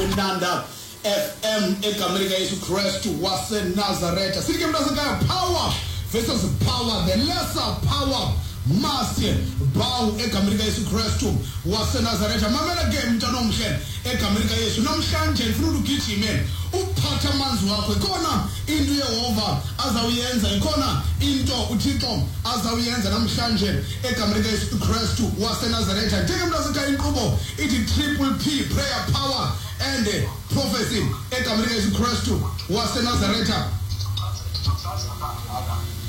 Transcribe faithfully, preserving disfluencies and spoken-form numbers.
Nanda F M eGamerika Yesu Kristu waseNazaretha. Sithi ke mntasekhaya, power versus power, the lesser power must bow eGamerika Yesu Kristu waseNazaretha. Mamela ke mntana omhle eGamerika Yesu, namhlanje ndifuna ugijime uphatha amanzi wakho. Ikhona into yeHova azawuyenza, ikhona into uThixo azawuyenza namhlanje eGamerika Yesu Kristu waseNazaretha. Njenge mntasekhaya, inkqubo ithi triple P, prayer, power and prophecy eGamerika Yesu Kristu waseNazaretha.